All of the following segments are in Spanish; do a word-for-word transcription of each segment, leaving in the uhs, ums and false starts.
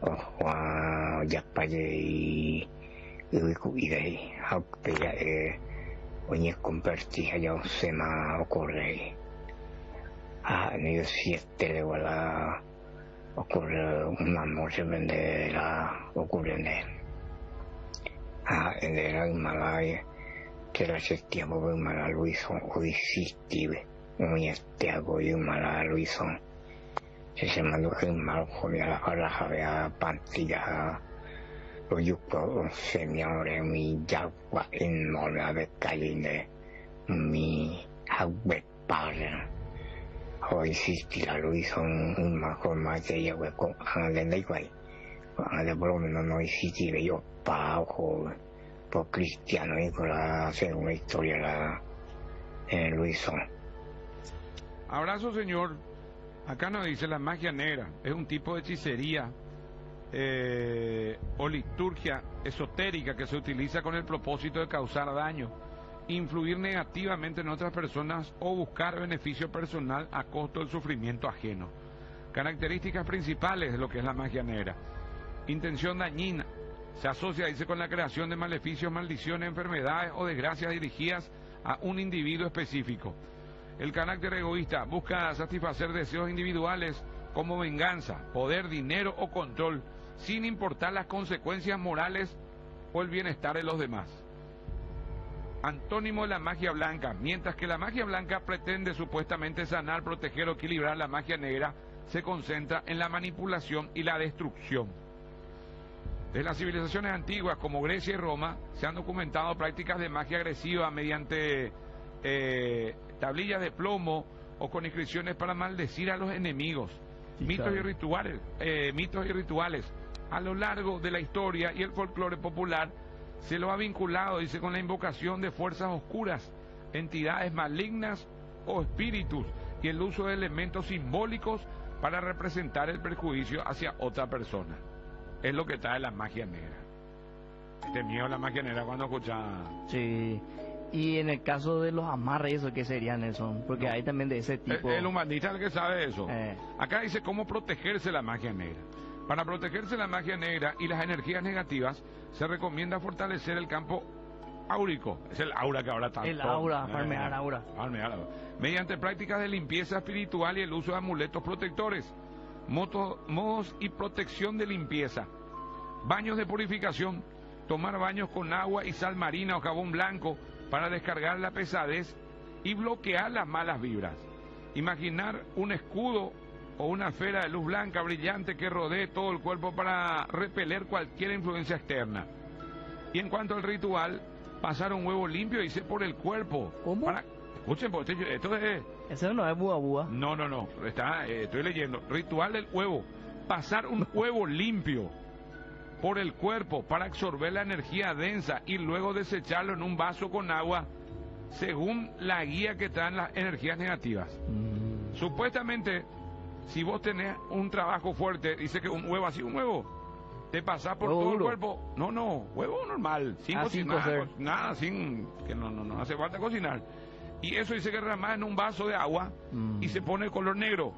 hoa giặc bà dì ui cụ y đây học bây giờ ogni converti io se ma occorre ah io siete wala occorre una morte vende la occorre ne ah e era in Malaya che la cerchiamo per mala lui son oi sitive ogni stiago io mala lui son se se mando che mal come la alla avea pantilla lo yuko señore mi jagua in mona de caline mi hagbe para hoy sisti la lui son ma con ma che io con alle nei guai alle brome non noi sisti io pa o po cristiano y con la segunda historia la eh, lui son. Abrazo, señor. Acá nos dice la magia negra es un tipo de hechicería eh, o liturgia esotérica que se utiliza con el propósito de causar daño, influir negativamente en otras personas o buscar beneficio personal a costo del sufrimiento ajeno. Características principales de lo que es la magia negra: intención dañina, se asocia, dice, con la creación de maleficios, maldiciones, enfermedades o desgracias dirigidas a un individuo específico. El carácter egoísta busca satisfacer deseos individuales como venganza, poder, dinero o control, sin importar las consecuencias morales o el bienestar de los demás. Antónimo de la magia blanca: mientras que la magia blanca pretende supuestamente sanar, proteger o equilibrar, la magia negra se concentra en la manipulación y la destrucción. Desde las civilizaciones antiguas como Grecia y Roma se han documentado prácticas de magia agresiva mediante eh, tablillas de plomo o con inscripciones para maldecir a los enemigos. Sí, mitos claro. y rituales, eh, mitos y rituales. A lo largo de la historia y el folclore popular se lo ha vinculado, dice, con la invocación de fuerzas oscuras, entidades malignas o espíritus, y el uso de elementos simbólicos para representar el perjuicio hacia otra persona. Es lo que trae la magia negra. Este miedo a la magia negra cuando escucha. Sí. Y en el caso de los amarres, ¿eso qué serían eso? Porque no. hay también de ese tipo. El, el humanista es el que sabe eso. Eh. Acá dice cómo protegerse de la magia negra. Para protegerse de la magia negra y las energías negativas, se recomienda fortalecer el campo áurico. Es el aura que ahora tanto. El aura, eh, farmear aura. Farmear aura. Mediante prácticas de limpieza espiritual y el uso de amuletos protectores. Motos, modos y protección de limpieza, baños de purificación, tomar baños con agua y sal marina o jabón blanco para descargar la pesadez y bloquear las malas vibras. Imaginar un escudo o una esfera de luz blanca brillante que rodee todo el cuerpo para repeler cualquier influencia externa. Y en cuanto al ritual, pasar un huevo limpio, dice, por el cuerpo. ¿Cómo? Para... Escuchen, porque esto es... Eso no es búa búa. No, no, no. Está, eh, estoy leyendo. Ritual del huevo. Pasar un huevo limpio por el cuerpo para absorber la energía densa y luego desecharlo en un vaso con agua, según la guía que traen las energías negativas. Mm. Supuestamente, si vos tenés un trabajo fuerte, dice que un huevo así, un huevo, te pasás por huevo todo duro. el cuerpo. No, no, huevo normal, sin ah, cocinar, sin co nada, sin, que no, no, no hace falta cocinar. Y eso dice que remás en un vaso de agua mm. y se pone el color negro.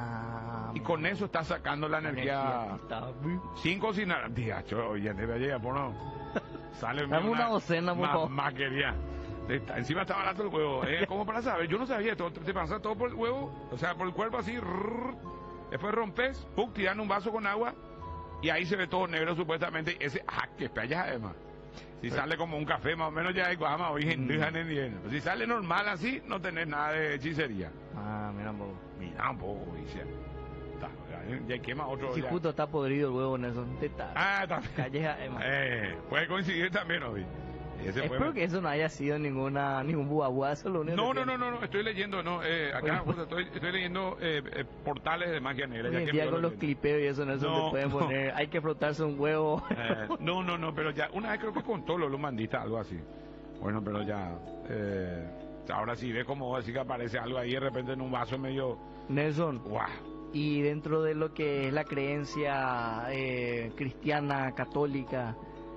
Ah, y con eso está sacando la, la energía, energía sin cocinar. Diacho, oye, debe llegar por no. Sale Dame una docena, por favor. Más quería. Está, encima está barato el huevo. Eh, ¿Cómo para saber? Yo no sabía esto. Te pasa todo por el huevo, o sea, por el cuerpo así. Rrr, después rompes, ¡pum!, tiran un vaso con agua y ahí se ve todo negro supuestamente. Ese, ah, que payas además. Si pero, sale como un café, más o menos ya hay guama, origen, mm. Si sale normal así, no tenés nada de hechicería. Ah, mira un poco. Mira un poco, dice. Está, ya quema otro. Si ya. justo está podrido el huevo, Nelson. Ah, también. Calleja, eh, puede coincidir también, hoy. Espero fue... que eso no haya sido ninguna ningún buabuazo. Lo único no, que no, no, no, no, estoy leyendo, no, eh, acá pues, estoy, estoy leyendo eh, eh, portales de magia negra. Hoy en día con los clipeos y eso, Nelson, no, te pueden no. poner, hay que frotarse un huevo. Eh, no, no, no, pero ya, una vez creo que contó lo mandista, algo así. Bueno, pero ya, eh, ahora sí ves como así que aparece algo ahí de repente en un vaso medio... Nelson, wow. Y dentro de lo que es la creencia eh, cristiana, católica,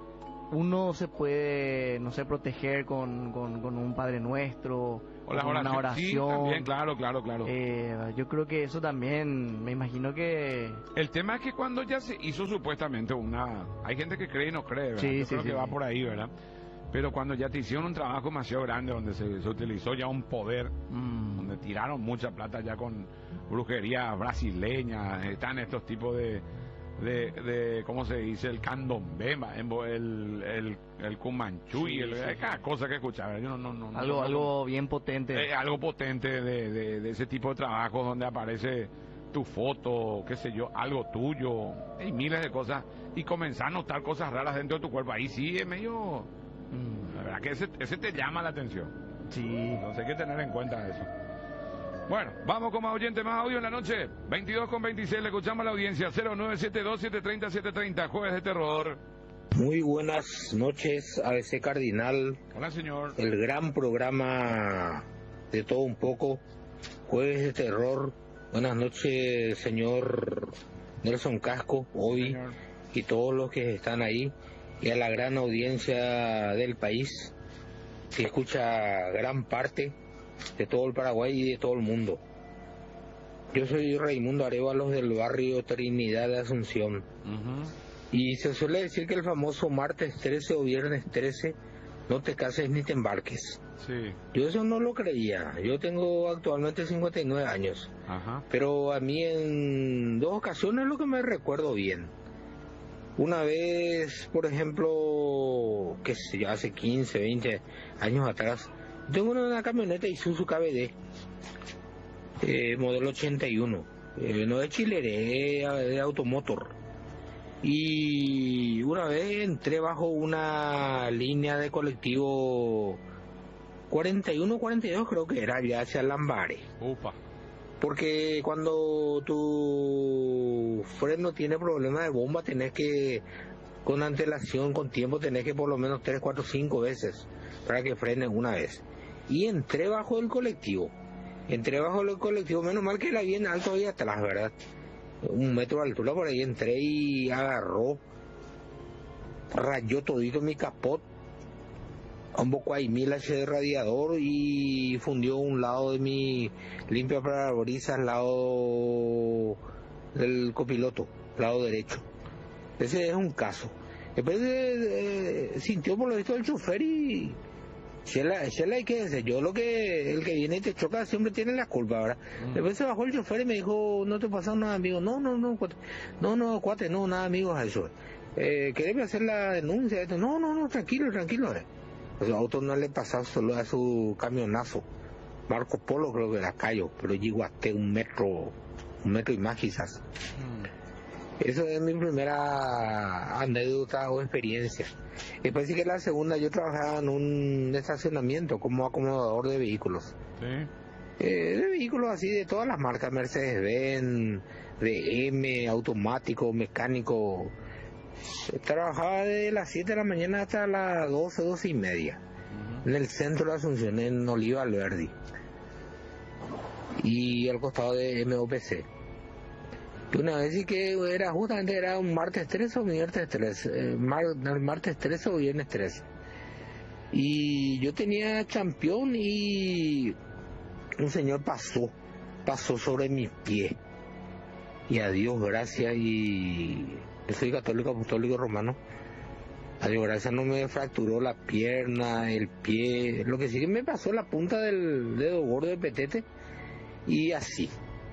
uno se puede, no sé, proteger con, con, con un Padre Nuestro, O las con una oraciones, sí, oración. también, claro, claro, claro. Eh, yo creo que eso también, me imagino que... El tema es que cuando ya se hizo supuestamente una... Hay gente que cree y no cree, ¿verdad? Sí, Yo sí, creo sí, que va sí. por ahí, ¿verdad? Pero cuando ya te hicieron un trabajo demasiado grande, donde se, se utilizó ya un poder, Mm, donde tiraron mucha plata ya con brujería brasileña, están estos tipos de... De, de ¿cómo se dice? El candombe, el, el, el cumanchuy, Sí, el, sí, sí. cada cosa que escuchaba. Yo no, no, no, algo, no- algo bien potente. eh, algo potente de, de, de ese tipo de trabajo donde aparece tu foto, qué sé yo, algo tuyo, hay miles de cosas, y comenzar a notar cosas raras dentro de tu cuerpo. Ahí sí es medio... Mm, La verdad que ese, ese te llama la atención. sí. Entonces hay que tener en cuenta eso. Bueno, vamos con más oyente, más audio en la noche. veintidós con veintiséis, le escuchamos a la audiencia. cero nueve siete dos, siete tres cero, siete tres cero, jueves de terror. Muy buenas noches, A B C Cardinal, Hola, señor. el gran programa de todo un poco, Jueves de Terror. Buenas noches, señor Nelson Casco, Obi, Señor. y todos los que están ahí, y a la gran audiencia del país, que escucha gran parte de todo el Paraguay y de todo el mundo. Yo soy Raimundo Arévalos del barrio Trinidad de Asunción. Ujú. Y se suele decir que el famoso martes trece o viernes trece, no te cases ni te embarques. Sí, Yo eso no lo creía. Yo tengo actualmente cincuenta y nueve años. ajá. Pero a mí en dos ocasiones es lo que me recuerdo bien. Una vez, por ejemplo, que sé yo, hace quince, veinte años atrás, tengo una camioneta Isuzu K B D, eh, modelo ochenta y uno. Eh, no es chilere, es de automotor. Y una vez entré bajo una línea de colectivo cuarenta y uno, cuarenta y dos, creo que era, ya hacia Lambares. Upa. Porque cuando tu freno tiene problema de bomba, tenés que, con antelación, con tiempo, tenés que por lo menos tres, cuatro, cinco veces para que frene una vez. Y entré bajo el colectivo. Entré bajo el colectivo, menos mal que era bien alto ahí atrás, ¿verdad? Un metro de altura, por ahí entré y agarró, rayó todito mi capot, un poco ahí mil H de radiador y fundió un lado de mi limpia parabrisas al lado del copiloto, lado derecho. Ese es un caso. Después eh, eh, sintió por lo visto el chofer y Shela, Shela, hay que decir, yo lo que, el que viene y te choca siempre tiene la culpa, ¿verdad? Mm. Después se bajó el chofer y me dijo, no te pasa nada, amigo. No, no, no, cuate, no, no, cuate, no, nada, amigos, eso. Eh, ¿Querés hacer la denuncia? Esto? No, no, no, tranquilo, tranquilo. Eh. Pues el auto no le pasaba solo a su camionazo. Marco Polo creo que era Cayo, pero llegó hasta un metro, un metro y más quizás. Mm. Eso es mi primera anécdota o experiencia. Después sí que la segunda, yo trabajaba en un estacionamiento como acomodador de vehículos. Sí. Eh, de vehículos así de todas las marcas, Mercedes-Benz, D M, automático, mecánico. Eh, Trabajaba de las siete de la mañana hasta las doce, doce y media. Ujú. En el centro de Asunción, en Oliva Alberdi. Y al costado de M O P C. Y una vez sí que era justamente era un martes trece o viernes trece, eh, mar, martes trece o viernes trece. Y yo tenía champión y un señor pasó, pasó sobre mi pie. Y a Dios gracias, y yo soy católico apostólico romano. A Dios gracias no me fracturó la pierna, el pie, lo que sí que me pasó la punta del dedo gordo de petete y así.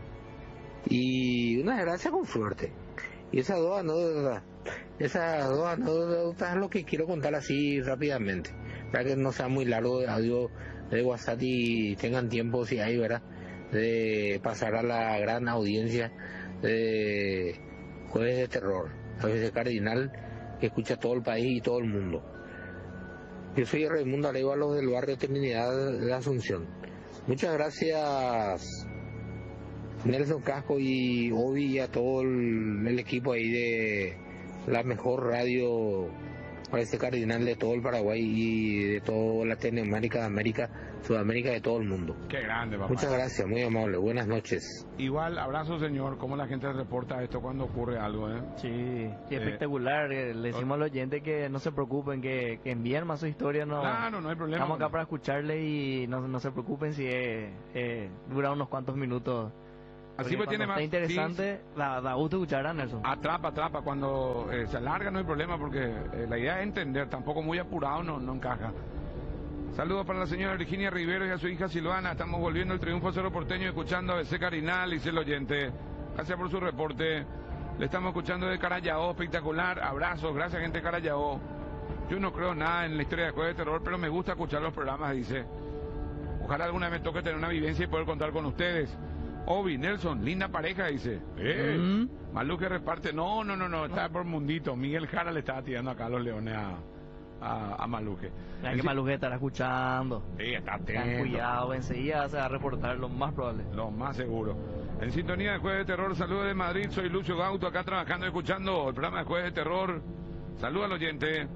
Y una desgracia con suerte. Y esas dos anécdotas, esas dos anécdotas es lo que quiero contar así rápidamente, para que no sea muy largo el audio de WhatsApp y tengan tiempo, si hay, ¿verdad?, de pasar a la gran audiencia de Jueves de Terror, A B C Cardinal, que escucha todo el país y todo el mundo. Yo soy Raimundo Arévalos del barrio Trinidad de Asunción. Muchas gracias, Nelson Casco y Obi, y a todo el, el equipo ahí de la mejor radio parece cardinal de todo el Paraguay y de toda Latinoamérica, América, Sudamérica, de todo el mundo. Qué grande, papá. Muchas gracias, muy amable. Buenas noches. Igual, abrazo, señor. ¿Cómo la gente reporta esto cuando ocurre algo, eh? Sí, y espectacular. Eh, Le decimos a los oyentes que no se preocupen, que, que envíen más su historia. No, Claro, no hay problema. estamos acá para escucharle y no, no se preocupen si eh, eh, dura unos cuantos minutos. Así pues tiene más. Está interesante, sí, da, da gusto escuchar a Nelson. Atrapa, atrapa. Cuando eh, se alarga no hay problema porque eh, la idea es entender. Tampoco muy apurado no, no encaja. Saludos para la señora Virginia Rivero y a su hija Silvana. Estamos volviendo el triunfo Cerro Porteño, escuchando a B C Carinal, dice el oyente. Gracias por su reporte. Le estamos escuchando de Carayao, espectacular. Abrazos, gracias gente de Carayao. Yo no creo nada en la historia de Jueves de Terror, pero me gusta escuchar los programas, dice. Ojalá alguna vez me toque tener una vivencia y poder contar con ustedes. Obi, Nelson, linda pareja, dice. Eh, Mm. Maluque reparte. No, no, no, no, está por Mundito. Miguel Jara le estaba tirando acá a los leones a, a, a Maluque. Hay que Maluque estará escuchando. Sí, está Ten atento. cuidado, enseguida se va a reportar lo más probable. Lo más seguro. En sintonía de Jueves de Terror, saludos de Madrid, soy Lucio Gauto, acá trabajando y escuchando el programa de Jueves de Terror. Saludos al oyente.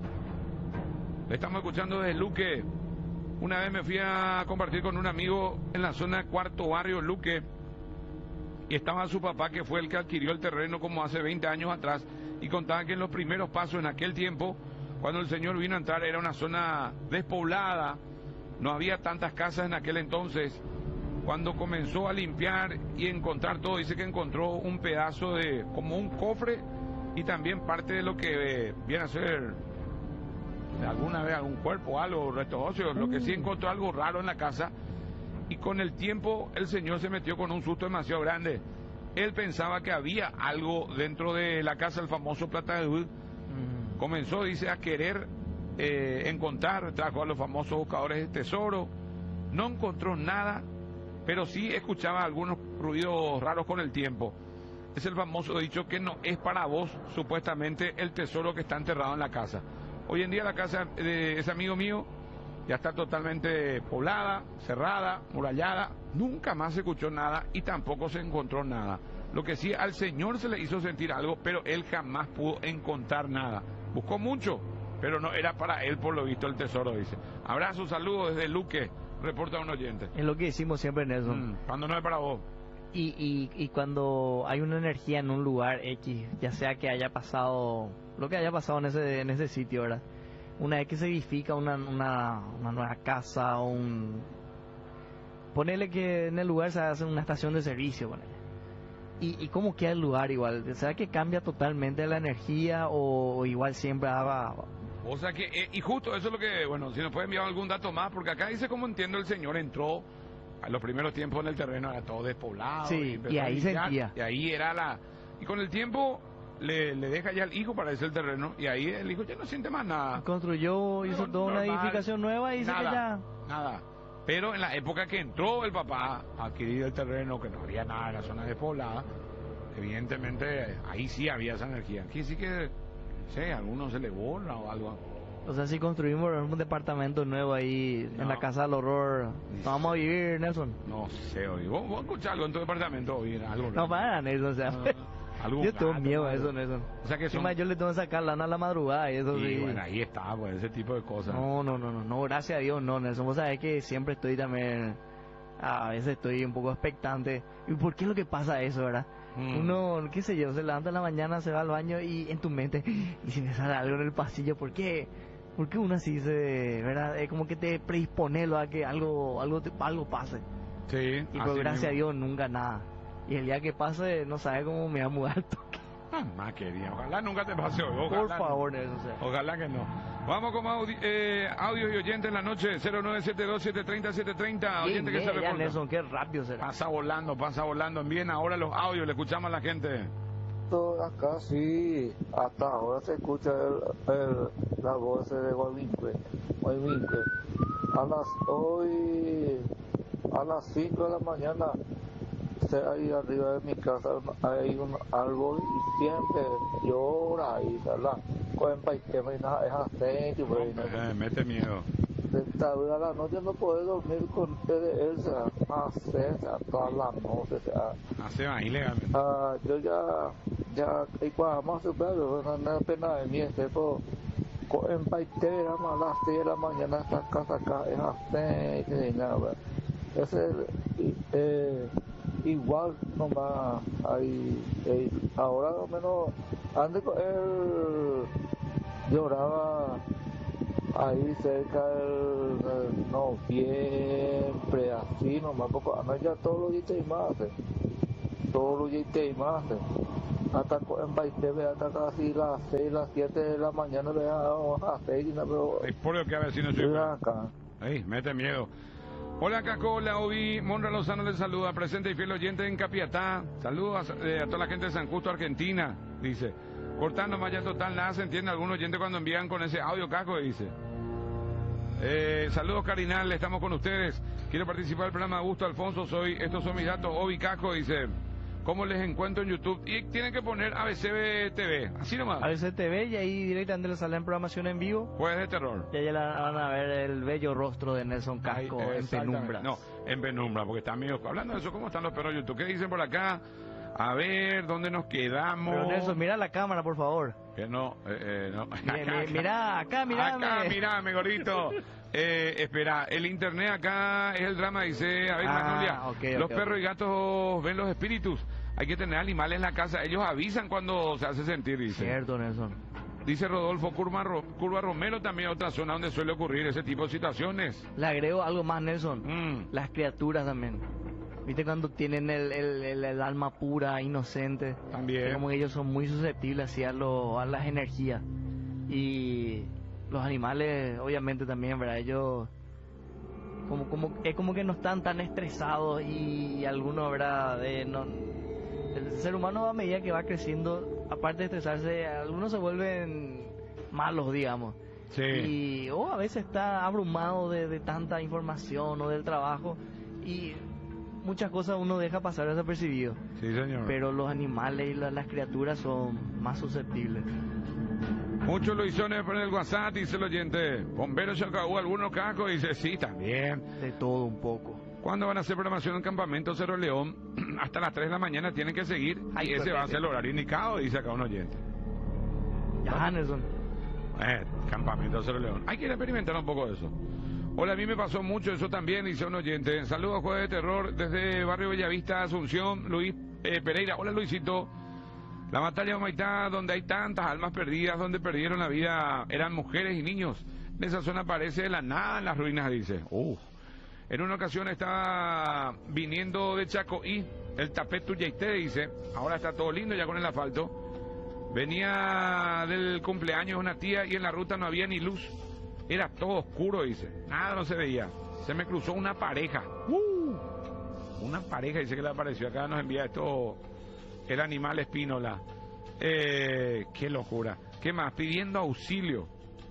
Le estamos escuchando desde Luque. Una vez me fui a compartir con un amigo en la zona Cuarto Barrio, Luque, y estaba su papá, que fue el que adquirió el terreno como hace veinte años atrás, y contaba que en los primeros pasos en aquel tiempo, cuando el señor vino a entrar, era una zona despoblada, no había tantas casas en aquel entonces. Cuando comenzó a limpiar y encontrar todo, dice que encontró un pedazo de, como un cofre, y también parte de lo que eh, viene a ser de alguna vez algún cuerpo, algo, restos óseos, lo que sí encontró algo raro en la casa. Y con el tiempo el señor se metió con un susto demasiado grande. Él pensaba que había algo dentro de la casa, el famoso Plata de Ud. Mm. Comenzó, dice, a querer eh, encontrar, trajo a los famosos buscadores de tesoro, no encontró nada, pero sí escuchaba algunos ruidos raros con el tiempo. Es el famoso dicho que no es para vos, supuestamente, el tesoro que está enterrado en la casa. Hoy en día la casa de ese amigo mío ya está totalmente poblada, cerrada, murallada, nunca más se escuchó nada y tampoco se encontró nada. Lo que sí, al señor se le hizo sentir algo, pero él jamás pudo encontrar nada. Buscó mucho, pero no era para él, por lo visto, el tesoro, dice. Abrazo, saludos desde Luque, reporta un oyente. Es lo que decimos siempre, Nelson. Mm, cuando no es para vos. Y, y, y cuando hay una energía en un lugar X, ya sea que haya pasado lo que haya pasado en ese en ese sitio, ¿verdad? Una vez que se edifica una, una, una nueva casa, un... ponele que en el lugar se hace una estación de servicio, ponele. ¿Y, y cómo queda el lugar igual? ¿Será que cambia totalmente la energía o, o igual siempre haga...? O sea que, eh, y justo eso es lo que, bueno, si nos puede enviar algún dato más, porque acá dice, como entiendo, el señor entró, a los primeros tiempos en el terreno era todo despoblado. Sí, empezó y a ahí limpiar, sentía. Y ahí era la... Y con el tiempo le, le deja ya al hijo para ese el terreno, y ahí el hijo ya no siente más nada. Construyó, hizo No, toda una normal, edificación nueva y dice que nada, ya... Nada. Pero en la época que entró el papá a adquirir el terreno, que no había nada en la zona despoblada, evidentemente ahí sí había esa energía. Aquí sí que, no sé, a alguno se le borra o algo. O sea, si construimos un departamento nuevo ahí No. en la casa del horror, ¿nos vamos a vivir, Nelson? No sé, oye, ¿vos, vos escuchás algo en tu departamento? Oye, algo No, para, Nelson, o sea... algún Yo tengo gato, miedo a algo. eso, Nelson. O sea que son... Encima yo le tengo que sacar lana a la madrugada y eso Sí, sí. bueno, ahí está, pues, ese tipo de cosas. No, no, no, no, no, gracias a Dios, no, Nelson. Vos sabés que siempre estoy también, a veces estoy un poco expectante. ¿Y por qué es lo que pasa eso, verdad? Mm. Uno, qué sé yo, se levanta en la mañana, se va al baño y en tu mente, y si me sale algo en el pasillo, ¿por qué? ¿Por qué uno así se, verdad? Es como que te predispone a que algo, algo, te- algo pase. Sí, Y así pues gracias a mismo. Dios nunca nada. Y el día que pase, no sabe cómo me va a mudar al toque. Mamá querida, ojalá nunca te pase hoy, ojalá. Por favor, Nelson. o sea. Ojalá que no. Vamos con audi eh, audios y oyentes en la noche. Cero nueve siete dos siete tres cero siete tres cero. Qué Oyente que se media, reporta. Nelson, qué rápido será. Pasa volando, pasa volando. Envíen ahora los audios, le escuchamos a la gente. Todo acá sí, hasta ahora se escucha el, el, la voz de Guaymimpe. Guaymimpe. A las hoy, a las cinco de la mañana, se, ahí arriba de mi casa hay un árbol y siempre llora ahí, ¿verdad? Cuenta y que me da es aceite, güey. Eh, mete miedo. Esta hora a la noche no puedo dormir con él, o sea, hace, o sea, toda la noche, o sea. Hace más ilegalmente. Ah, yo ya, ya, y cuando más se ve, no es pena de mí, este, po, en Paitera, a las seis de la mañana esta casa acá es hasta que nada. Es el, eh, igual nomás hay, hay ahora al menos antes él lloraba ahí cerca del, del noviembre, así nomás, porque ahora ya todos los días más, todos los días más. Hasta en Baiteve, hasta casi las seis, las siete de la mañana, le damos a seis, pero... Es por lo que a ver si no soy acá. Ay, mete miedo. Hola Caco, hola Ovi, Monra Lozano les saluda, presente y fiel oyente en Capiatá. Saludos a, eh, a toda la gente de San Justo, Argentina, dice. Cortando más ya total, nada se entiende algún oyente cuando envían con ese audio, Caco, dice. Eh, saludos Carinal, estamos con ustedes. Quiero participar del programa Augusto Alfonso, soy, estos son mis datos, Ovi Caco, dice. ¿Cómo les encuentro en YouTube? Y tienen que poner A B C T V, así nomás. A B C T V y ahí directamente les sale en programación en vivo. Jueves de terror. Y ahí la, van a ver el bello rostro de Nelson Casco Ay, en penumbra. No, en penumbra, porque está medio... Hablando de eso, ¿cómo están los perros de YouTube? ¿Qué dicen por acá? A ver, ¿dónde nos quedamos? Pero Nelson, mira la cámara, por favor. Que no, eh, eh, no. Mira, mira, acá, mirame. Acá, mirame, gordito. Eh, espera, el internet acá es el drama, dice, a ver, ah, Magnolia. Okay, los okay, perros okay. y gatos ven los espíritus. Hay que tener animales en la casa. Ellos avisan cuando se hace sentir, dice. Cierto, Nelson. Dice Rodolfo, Curva, Ro, Curva Romero también otra zona donde suele ocurrir ese tipo de situaciones. Le agrego algo más, Nelson. Mm. Las criaturas también. ¿Viste cuando tienen el, el, el, el alma pura, inocente? También. Como que ellos son muy susceptibles así a, lo, a las energías. Y los animales, obviamente también, ¿verdad? Ellos... Como, como, es como que no están tan estresados y algunos, ¿verdad? De, no, el ser humano a medida que va creciendo, aparte de estresarse, algunos se vuelven malos, digamos. Sí. Y o oh, a veces está abrumado de, de tanta información o del trabajo y muchas cosas uno deja pasar desapercibido. Sí, señor. Pero los animales y la, las criaturas son más susceptibles. Muchos Luisones ponen el WhatsApp, dice el oyente. Bomberos Chacabú, algunos cacos, dice sí, también. De todo un poco. ¿Cuándo van a hacer programación en Campamento Cerro León? Hasta las tres de la mañana tienen que seguir. Ay, y ese va a ser el horario indicado, dice acá un oyente. Ya, Nelson. Eh, Campamento Cerro León. Hay que ir a experimentar un poco de eso. Hola, a mí me pasó mucho eso también, dice un oyente. Saludos, Jueves de Terror, desde Barrio Bellavista, Asunción, Luis eh, Pereira. Hola, Luisito. La batalla de Humaitá, donde hay tantas almas perdidas, donde perdieron la vida, eran mujeres y niños. En esa zona aparece de la nada en las ruinas, dice. Uh. En una ocasión estaba viniendo de Chacoí, el Tapetu Yaité, dice. Ahora está todo lindo ya con el asfalto. Venía del cumpleaños de una tía y en la ruta no había ni luz. Era todo oscuro, dice. Nada no se veía. Se me cruzó una pareja. Uh. Una pareja, dice que le apareció. Acá nos envía esto... El animal espínola. Eh, qué locura. ¿Qué más? Pidiendo auxilio.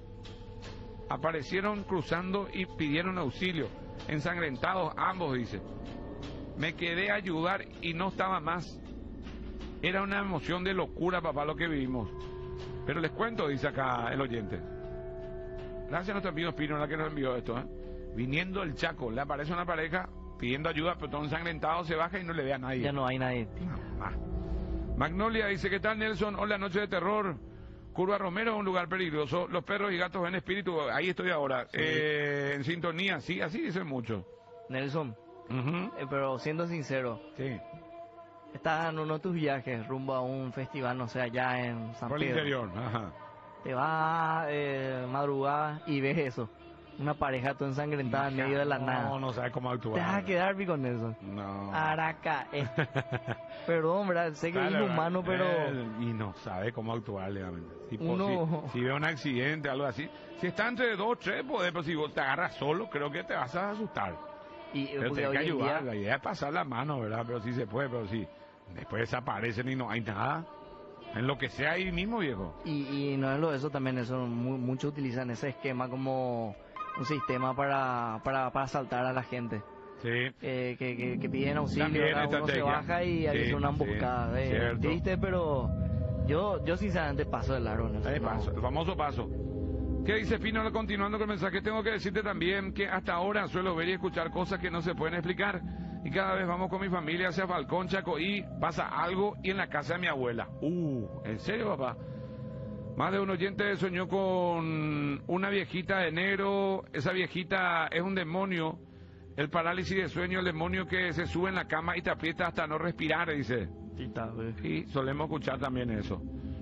Aparecieron cruzando y pidieron auxilio. Ensangrentados ambos, dice. Me quedé a ayudar y no estaba más. Era una emoción de locura, papá, lo que vivimos. Pero les cuento, dice acá el oyente. Gracias a nuestro amigo Espínola que nos envió esto, ¿eh? Viniendo el Chaco, le aparece una pareja pidiendo ayuda, pero todo ensangrentado, se baja y no le ve a nadie. Ya no hay nadie. Ah. Magnolia dice, ¿qué tal, Nelson? Hola, noche de terror. Curva Romero es un lugar peligroso. Los perros y gatos ven espíritu. Ahí estoy ahora. Sí. Eh, en sintonía, sí, así dicen muchos. Nelson, uh-huh. eh, pero siendo sincero, sí. Estás en uno de tus viajes rumbo a un festival, no sé, allá en San Por Pedro. el interior, ajá. Te vas eh, madrugada y ves eso. Una pareja toda ensangrentada en medio de la no, nada. No, no sabes cómo actuar. Te vas a quedar con Nelson. No. Araca. Eh. Perdón, ¿verdad? Sé que Dale, es inhumano, pero... Él, y no sabe cómo actuar, legalmente. Si, Uno... si, si ve un accidente, algo así. Si está entre dos o tres, pues, pero si vos te agarras solo, creo que te vas a asustar. Y, pero tienes que ayudar. Día... La idea es pasar la mano, ¿verdad? Pero sí se puede, pero sí. Después desaparecen y no hay nada. En lo que sea ahí mismo, viejo. Y, y no es lo de eso también, eso muy, muchos utilizan ese esquema como un sistema para, para, para asaltar a la gente. Sí. Eh, que, que, que piden auxilio, uno se baja y hay sí, una emboscada. Sí, eh, triste, pero yo yo sinceramente paso de largo. No sé, no. Paso, el famoso paso. ¿Qué dice Fino? Continuando con el mensaje, tengo que decirte también que hasta ahora suelo ver y escuchar cosas que no se pueden explicar. Y cada vez vamos con mi familia hacia Falcón, Chaco, y pasa algo y en la casa de mi abuela. Uh, ¿en serio, papá? Más de un oyente soñó con una viejita de negro. Esa viejita es un demonio. El parálisis de sueño, el demonio que se sube en la cama y te aprieta hasta no respirar, dice. Y solemos escuchar también eso.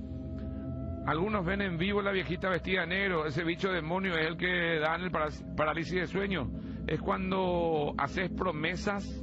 Algunos ven en vivo la viejita vestida de negro. Ese bicho demonio es el que da en el parálisis de sueño. Es cuando haces promesas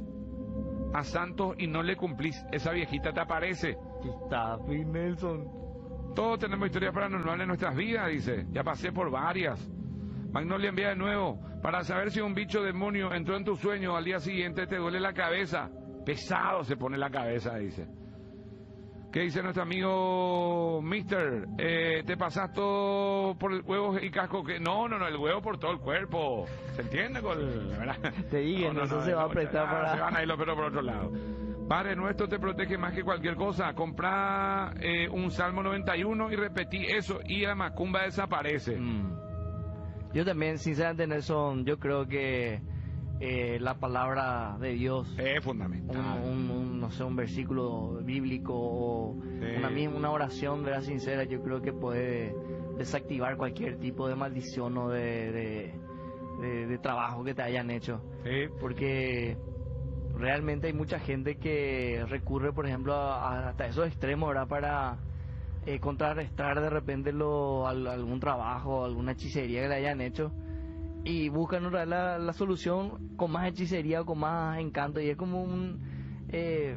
a santos y no le cumplís. Esa viejita te aparece. Está, Nelson. Todos tenemos historias paranormales en nuestras vidas, dice. Ya pasé por varias. Magnolia envía de nuevo. Para saber si un bicho demonio entró en tu sueño, al día siguiente te duele la cabeza. Pesado se pone la cabeza, dice. ¿Qué dice nuestro amigo Mister? Eh, ¿Te pasas todo por el huevo y casco? Que no, no, no, el huevo por todo el cuerpo. ¿Se entiende? Con el, ¿verdad? Te digo, no, no, eso no, se no, va a prestar para... Se van a ir los perros por otro lado. Padre nuestro te protege más que cualquier cosa. Comprá eh, un Salmo noventa y uno y repetí eso y la macumba desaparece. Mm. Yo también, sinceramente, Nelson, yo creo que eh, la palabra de Dios es fundamental. Un, un, un, no sé, un versículo bíblico o sí. una, una oración, ¿verdad? Sincera, yo creo que puede desactivar cualquier tipo de maldición o de, de, de, de trabajo que te hayan hecho. Sí. Porque realmente hay mucha gente que recurre, por ejemplo, a, a, hasta esos extremos, ¿verdad? Para eh, contrarrestar de repente lo, al, algún trabajo, alguna hechicería que le hayan hecho. Y buscan la, la solución con más hechicería o con más encanto. Y es como un... Eh,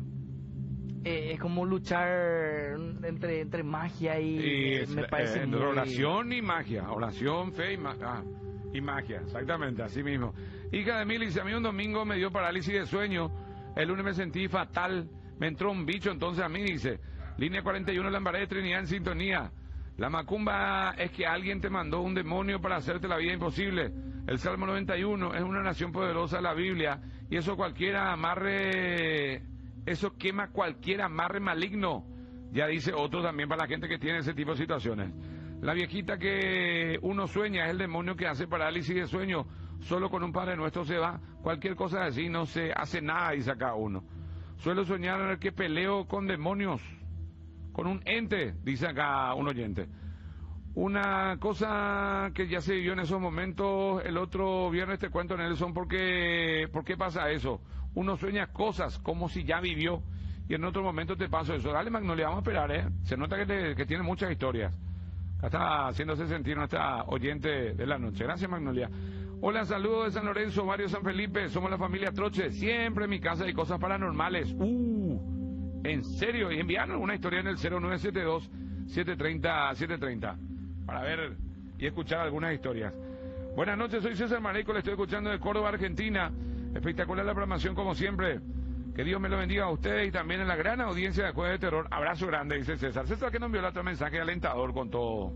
eh, es como luchar entre entre magia y... y es, me parece eh, muy... Oración y magia. Oración, fe y, ma ah, y magia. Exactamente, así mismo. Hija de mil, dice, a mí un domingo me dio parálisis de sueño. El lunes me sentí fatal. Me entró un bicho, entonces a mí, dice... Línea cuarenta y uno, Lambaré de Trinidad en sintonía. La macumba es que alguien te mandó un demonio para hacerte la vida imposible. El Salmo noventa y uno es una nación poderosa de la Biblia. Y eso cualquiera amarre, eso quema cualquier amarre maligno. Ya dice otro también para la gente que tiene ese tipo de situaciones. La viejita que uno sueña es el demonio que hace parálisis de sueño. Solo con un Padre Nuestro se va. Cualquier cosa así no se hace nada, dice acá uno. Suelo soñar que peleo con demonios. Con un ente, dice acá un oyente. Una cosa que ya se vivió en esos momentos, el otro viernes te cuento, Nelson, porque, ¿por qué pasa eso? Uno sueña cosas como si ya vivió y en otro momento te pasa eso. Dale, Magnolia, vamos a esperar, ¿eh? Se nota que, te, que tiene muchas historias. Acá está haciéndose sentir nuestra oyente de la noche. Gracias, Magnolia. Hola, saludos de San Lorenzo, Barrio San Felipe. Somos la familia Troche. Siempre en mi casa hay cosas paranormales. Uh... En serio, y enviaron una historia en el cero nueve siete dos, siete tres cero, siete tres cero para ver y escuchar algunas historias. Buenas noches, soy César Mareco, le estoy escuchando de Córdoba, Argentina. Espectacular la programación como siempre. Que Dios me lo bendiga a ustedes y también a la gran audiencia de Jueves de Terror. Abrazo grande, dice César. César que nos envió otro mensaje alentador con todo,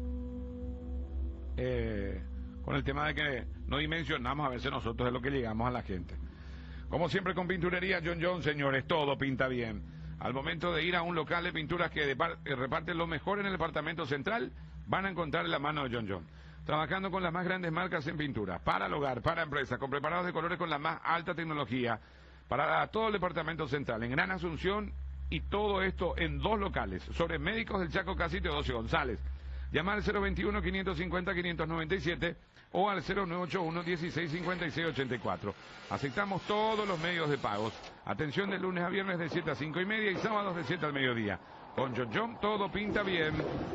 eh, con el tema de que no dimensionamos a veces nosotros de lo que llegamos a la gente. Como siempre con Pinturería John John, señores, todo pinta bien. Al momento de ir a un local de pinturas que reparten lo mejor en el departamento central, van a encontrar la mano de John John. Trabajando con las más grandes marcas en pintura, para el hogar, para empresas, con preparados de colores con la más alta tecnología, para todo el departamento central, en Gran Asunción, y todo esto en dos locales, sobre Médicos del Chaco, casi Teodosio González. Llamar al cero veintiuno, quinientos cincuenta, quinientos noventa y siete o al cero nueve ocho uno, dieciséis cincuenta y seis ochenta y cuatro. Aceptamos todos los medios de pagos. Atención de lunes a viernes de siete a cinco y media y sábados de siete al mediodía. Con John John todo pinta bien.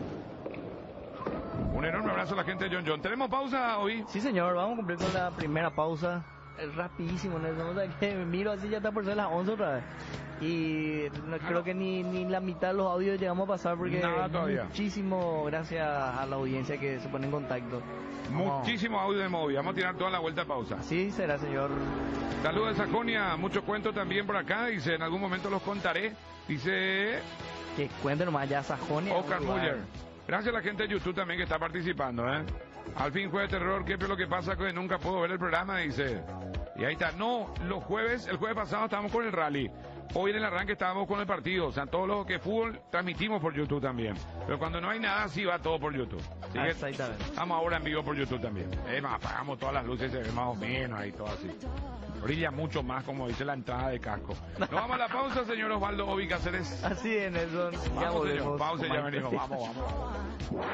Un enorme abrazo a la gente de John John. ¿Tenemos pausa hoy? Sí, señor, vamos a cumplir con la primera pausa. Es rapidísimo, ¿no? O sea, que me miro así, ya está por ser las once otra vez. Y no, creo que ni, ni la mitad de los audios llegamos a pasar porque muchísimo gracias a la audiencia que se pone en contacto. Vamos. Muchísimo audio de móvil. Vamos a tirar toda la vuelta a pausa. Sí, será, señor. Saludos de Sajonia, muchos cuentos también por acá. Dice, en algún momento los contaré. Dice... Que cuenten nomás ya Sajonia. Oscar Muller. Gracias a la gente de YouTube también que está participando, ¿eh? Al fin jueves de terror, ¿qué es lo que pasa? Que nunca puedo ver el programa, dice. Y ahí está. No, los jueves, el jueves pasado estábamos con el rally. Hoy en el arranque estábamos con el partido. O sea, todo lo que fútbol transmitimos por YouTube también. Pero cuando no hay nada, sí va todo por YouTube. Así que estamos ahora en vivo por YouTube también. Es más, apagamos todas las luces, se ve más o menos ahí todo así. brilla mucho más, como dice la entrada de casco. Nos vamos a la pausa, señor Osvaldo Obi Cáceres. Así es, Nelson. Ya Vamos, volvemos. señor, pausa y ya venimos. Vamos, vamos.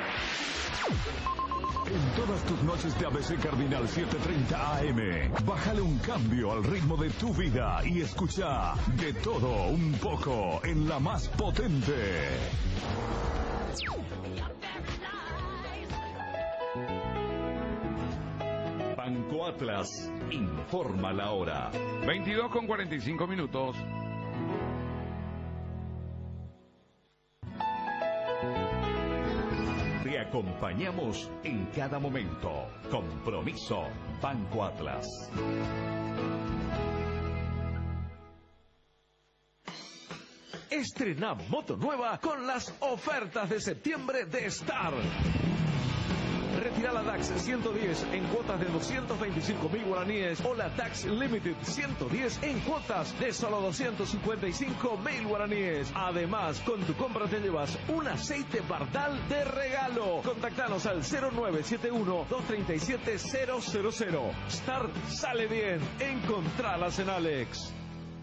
En todas tus noches de A B C Cardinal setecientos treinta A M, bájale un cambio al ritmo de tu vida y escucha de todo un poco en la más potente. Banco Atlas informa la hora. veintidós con cuarenta y cinco minutos. Te acompañamos en cada momento. Compromiso Banco Atlas. Estrena moto nueva con las ofertas de septiembre de Star. Retira la DAX ciento diez en cuotas de doscientos veinticinco mil guaraníes o la DAX Limited ciento diez en cuotas de solo doscientos cincuenta y cinco mil guaraníes. Además, con tu compra te llevas un aceite Bardal de regalo. Contactanos al cero nueve siete uno, dos tres siete, cero cero cero. Star sale bien. Encontralas en Alex.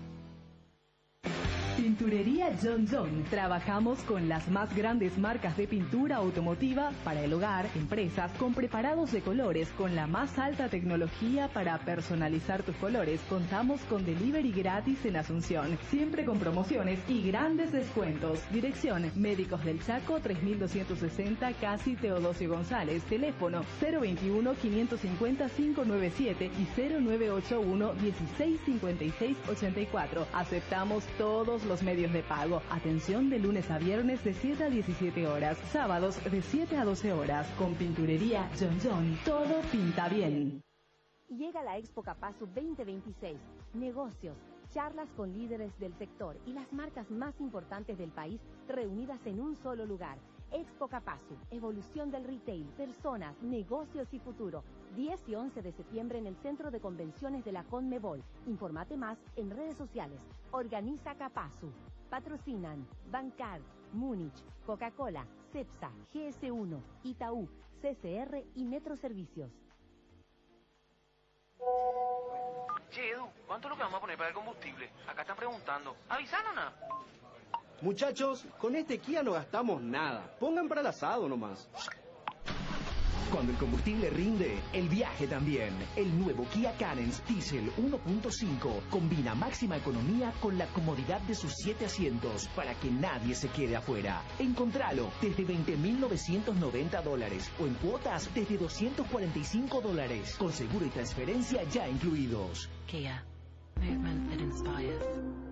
Pinturería John John. Trabajamos con las más grandes marcas de pintura automotiva para el hogar, empresas, con preparados de colores, con la más alta tecnología para personalizar tus colores. Contamos con delivery gratis en Asunción, siempre con promociones y grandes descuentos. Dirección: Médicos del Chaco, tres mil doscientos sesenta, Casi Teodosio González. Teléfono cero veintiuno, quinientos cincuenta, quinientos noventa y siete y cero nueve ocho uno, dieciséis cincuenta y seis ochenta y cuatro. Aceptamos todos los medios de pago. Atención de lunes a viernes de siete a diecisiete horas. Sábados de siete a doce horas. Con Pinturería John John, todo pinta bien. Llega la Expo Capasu veinte veintiséis. Negocios, charlas con líderes del sector y las marcas más importantes del país reunidas en un solo lugar. Expo Capasu, evolución del retail, personas, negocios y futuro. diez y once de septiembre en el Centro de Convenciones de la Conmebol. Informate más en redes sociales. Organiza Capasu. Patrocinan Bancard, Múnich, Coca-Cola, Cepsa, G S uno, Itaú, C C R y Metro Servicios. Che, Edu, ¿cuánto es lo que vamos a poner para el combustible? Acá están preguntando. ¿Avisaron nada? Muchachos, con este Kia no gastamos nada. Pongan para el asado nomás. Cuando el combustible rinde, el viaje también. El nuevo Kia Carens Diesel uno punto cinco combina máxima economía con la comodidad de sus siete asientos para que nadie se quede afuera. Encontralo desde veinte mil novecientos noventa dólares o en cuotas desde doscientos cuarenta y cinco dólares, con seguro y transferencia ya incluidos. Kia. Movement that inspires.